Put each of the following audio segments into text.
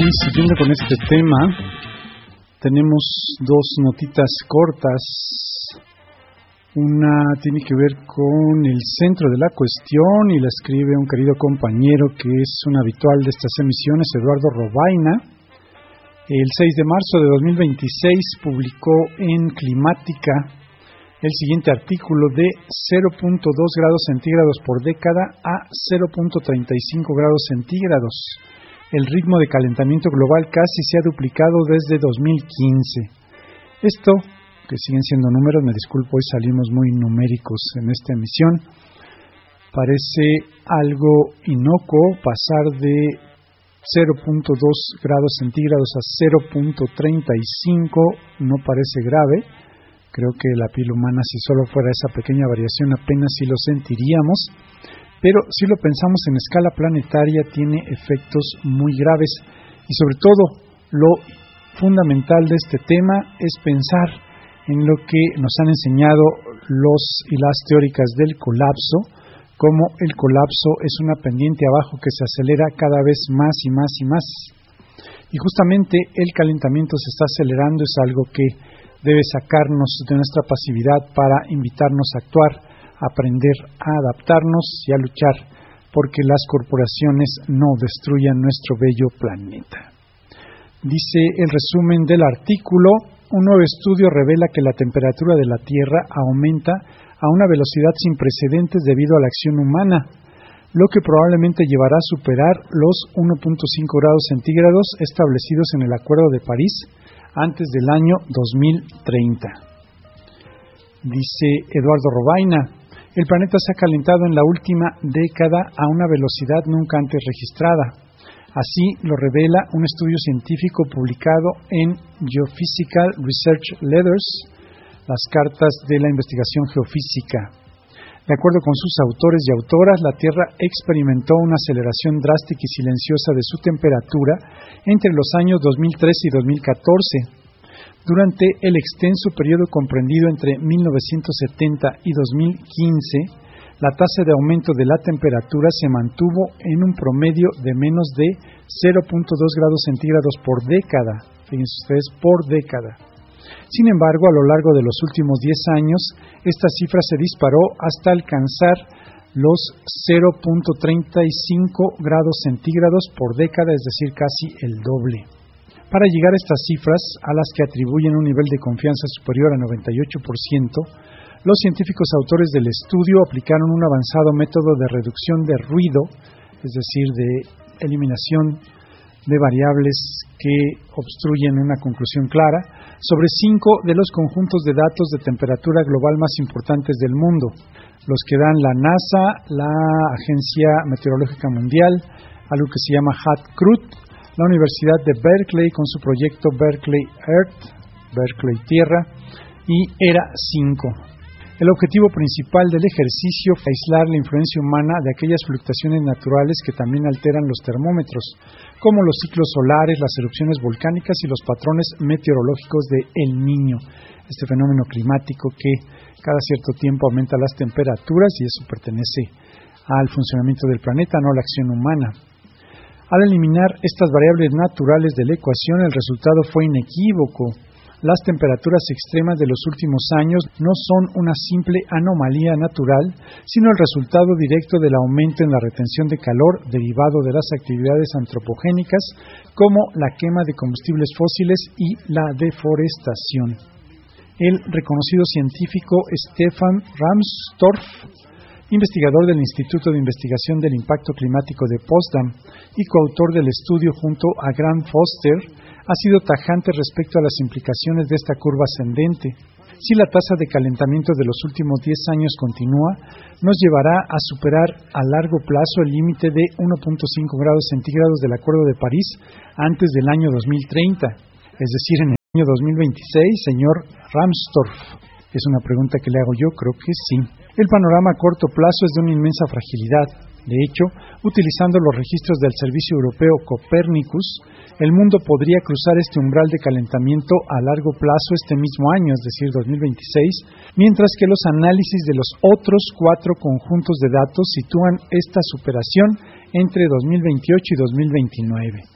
siguiendo con este tema, tenemos dos notitas cortas. Una tiene que ver con el centro de la cuestión y la escribe un querido compañero que es un habitual de estas emisiones, Eduardo Robaina. El 6 de marzo de 2026 publicó en Climática el siguiente artículo de 0.2 grados centígrados por década a 0.35 grados centígrados. El ritmo de calentamiento global casi se ha duplicado desde 2015. Esto, que siguen siendo números, me disculpo, hoy salimos muy numéricos en esta emisión, parece algo inocuo pasar de 0.2 grados centígrados a 0.35, no parece grave. Creo que la piel humana, si solo fuera esa pequeña variación, apenas sí lo sentiríamos. Pero si lo pensamos en escala planetaria, tiene efectos muy graves. Y sobre todo, lo fundamental de este tema es pensar en lo que nos han enseñado los y las teóricas del colapso, como el colapso es una pendiente abajo que se acelera cada vez más y más y más. Y justamente el calentamiento se está acelerando, es algo que debe sacarnos de nuestra pasividad para invitarnos a actuar, a aprender a adaptarnos y a luchar porque las corporaciones no destruyan nuestro bello planeta. Dice el resumen del artículo: un nuevo estudio revela que la temperatura de la Tierra aumenta a una velocidad sin precedentes debido a la acción humana, lo que probablemente llevará a superar los 1.5 grados centígrados establecidos en el Acuerdo de París antes del año 2030. Dice Eduardo Robaina: el planeta se ha calentado en la última década a una velocidad nunca antes registrada. Así lo revela un estudio científico publicado en Geophysical Research Letters, las cartas de la investigación geofísica. De acuerdo con sus autores y autoras, la Tierra experimentó una aceleración drástica y silenciosa de su temperatura entre los años 2013 y 2014. Durante el extenso periodo comprendido entre 1970 y 2015, la tasa de aumento de la temperatura se mantuvo en un promedio de menos de 0.2 grados centígrados por década. Fíjense ustedes, por década. Sin embargo, a lo largo de los últimos 10 años, esta cifra se disparó hasta alcanzar los 0.35 grados centígrados por década, es decir, casi el doble. Para llegar a estas cifras, a las que atribuyen un nivel de confianza superior a 98%, los científicos autores del estudio aplicaron un avanzado método de reducción de ruido, es decir, de eliminación de variables que obstruyen una conclusión clara, sobre 5 de los conjuntos de datos de temperatura global más importantes del mundo, los que dan la NASA, la Agencia Meteorológica Mundial, algo que se llama HAT-CRUD, la Universidad de Berkeley con su proyecto Berkeley Earth, Berkeley Tierra, y ERA-5. El objetivo principal del ejercicio fue aislar la influencia humana de aquellas fluctuaciones naturales que también alteran los termómetros, como los ciclos solares, las erupciones volcánicas y los patrones meteorológicos de El Niño, este fenómeno climático que cada cierto tiempo aumenta las temperaturas, y eso pertenece al funcionamiento del planeta, no a la acción humana. Al eliminar estas variables naturales de la ecuación, el resultado fue inequívoco. Las temperaturas extremas de los últimos años no son una simple anomalía natural, sino el resultado directo del aumento en la retención de calor derivado de las actividades antropogénicas, como la quema de combustibles fósiles y la deforestación. El reconocido científico Stefan Rahmstorf, investigador del Instituto de Investigación del Impacto Climático de Potsdam y coautor del estudio junto a Grant Foster, ha sido tajante respecto a las implicaciones de esta curva ascendente. Si la tasa de calentamiento de los últimos 10 años continúa, nos llevará a superar a largo plazo el límite de 1.5 grados centígrados del Acuerdo de París antes del año 2030, es decir, en el año 2026, señor Rahmstorf. Es una pregunta que le hago yo, creo que sí. El panorama a corto plazo es de una inmensa fragilidad. De hecho, utilizando los registros del Servicio Europeo Copernicus, el mundo podría cruzar este umbral de calentamiento a largo plazo este mismo año, es decir, 2026, mientras que los análisis de los otros 4 conjuntos de datos sitúan esta superación entre 2028 y 2029.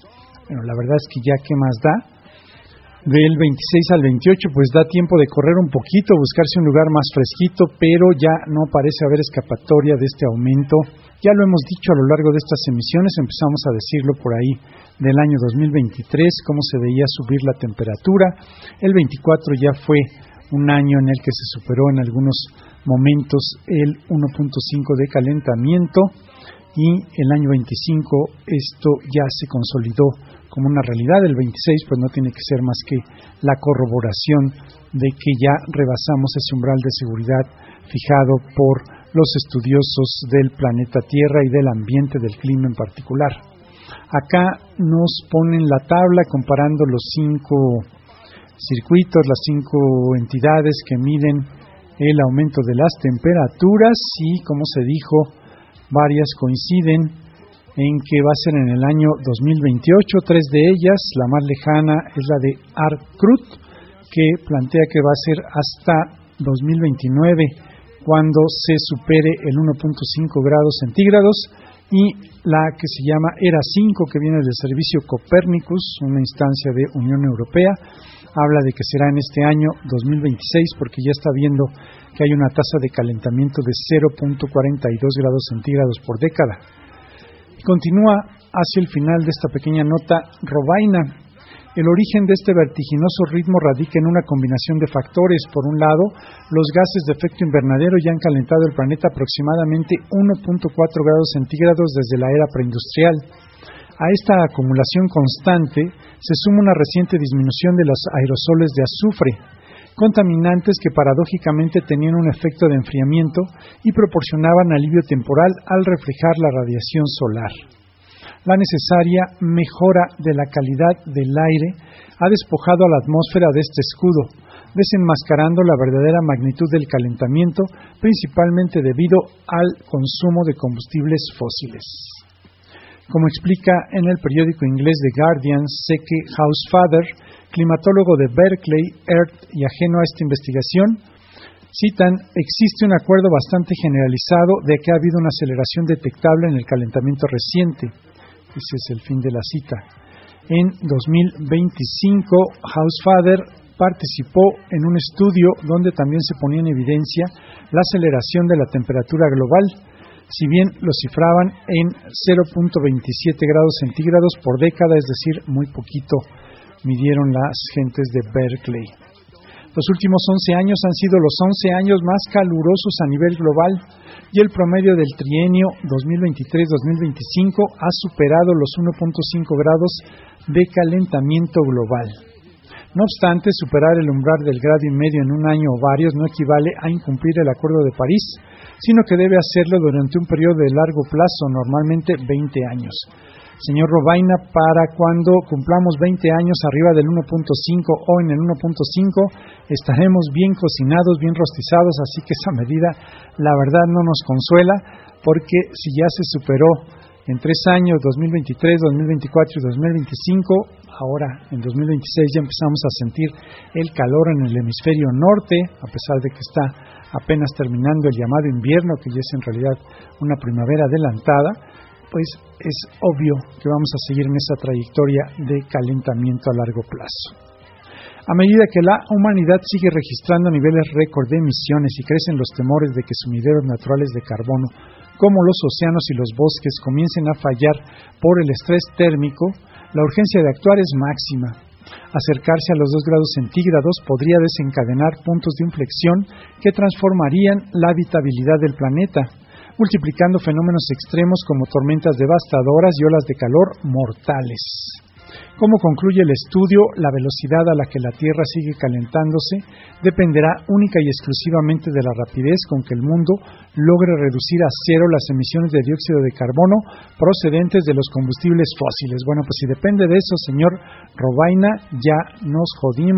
Bueno, la verdad es que ya qué más da. Del 26 al 28 pues da tiempo de correr un poquito, buscarse un lugar más fresquito, pero ya no parece haber escapatoria de este aumento. Ya lo hemos dicho a lo largo de estas emisiones, empezamos a decirlo por ahí del año 2023, cómo se veía subir la temperatura. El 24 ya fue un año en el que se superó en algunos momentos el 1.5 de calentamiento, y el año 25 esto ya se consolidó como una realidad. El 26 pues no tiene que ser más que la corroboración de que ya rebasamos ese umbral de seguridad fijado por los estudiosos del planeta Tierra y del ambiente, del clima en particular. Acá nos ponen la tabla comparando los 5 circuitos, las 5 entidades que miden el aumento de las temperaturas, y como se dijo, varias coinciden en que va a ser en el año 2028. 3 de ellas, la más lejana es la de Arcturus, que plantea que va a ser hasta 2029 cuando se supere el 1.5 grados centígrados, y la que se llama ERA 5, que viene del servicio Copernicus, una instancia de Unión Europea, habla de que será en este año 2026, porque ya está viendo que hay una tasa de calentamiento de 0.42 grados centígrados por década. Y continúa hacia el final de esta pequeña nota Robaina. El origen de este vertiginoso ritmo radica en una combinación de factores. Por un lado, los gases de efecto invernadero ya han calentado el planeta aproximadamente 1.4 grados centígrados desde la era preindustrial. A esta acumulación constante se suma una reciente disminución de los aerosoles de azufre, contaminantes que paradójicamente tenían un efecto de enfriamiento y proporcionaban alivio temporal al reflejar la radiación solar. La necesaria mejora de la calidad del aire ha despojado a la atmósfera de este escudo, desenmascarando la verdadera magnitud del calentamiento, principalmente debido al consumo de combustibles fósiles. Como explica en el periódico inglés The Guardian, Seke Housefather, climatólogo de Berkeley, Earth y ajeno a esta investigación, citan: existe un acuerdo bastante generalizado de que ha habido una aceleración detectable en el calentamiento reciente. Ese es el fin de la cita. En 2025, Housefather participó en un estudio donde también se ponía en evidencia la aceleración de la temperatura global, si bien lo cifraban en 0.27 grados centígrados por década, es decir, muy poquito midieron las gentes de Berkeley. Los últimos 11 años han sido los 11 años más calurosos a nivel global, y el promedio del trienio 2023-2025 ha superado los 1.5 grados de calentamiento global. No obstante, superar el umbral del grado y medio en un año o varios no equivale a incumplir el Acuerdo de París, sino que debe hacerlo durante un periodo de largo plazo, normalmente 20 años. Señor Robaina, para cuando cumplamos 20 años arriba del 1.5 o en el 1.5, estaremos bien cocinados, bien rostizados, así que esa medida, la verdad, no nos consuela, porque si ya se superó en 3 años, 2023, 2024 y 2025, ahora en 2026 ya empezamos a sentir el calor en el hemisferio norte, a pesar de que está apenas terminando el llamado invierno, que ya es en realidad una primavera adelantada. Pues es obvio que vamos a seguir en esa trayectoria de calentamiento a largo plazo. A medida que la humanidad sigue registrando niveles récord de emisiones y crecen los temores de que sumideros naturales de carbono, como los océanos y los bosques, comiencen a fallar por el estrés térmico, la urgencia de actuar es máxima. Acercarse a los 2 grados centígrados podría desencadenar puntos de inflexión que transformarían la habitabilidad del planeta, multiplicando fenómenos extremos como tormentas devastadoras y olas de calor mortales. Como concluye el estudio, la velocidad a la que la Tierra sigue calentándose dependerá única y exclusivamente de la rapidez con que el mundo logre reducir a cero las emisiones de dióxido de carbono procedentes de los combustibles fósiles. Bueno, pues si depende de eso, señor Robaina, ya nos jodimos.